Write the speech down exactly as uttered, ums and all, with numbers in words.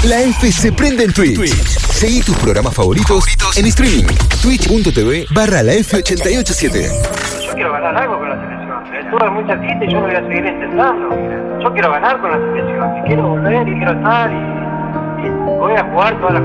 La F se prende en Twitch. Twitch. Seguí tus programas favoritos, favoritos en streaming. Twitch.tv barra la F ochenta y ocho siete. Yo quiero ganar algo con la selección. Estuve muy cerquita y yo lo voy a seguir intentando. Yo quiero ganar con la selección. Y quiero volver y quiero estar y, y voy a jugar todas las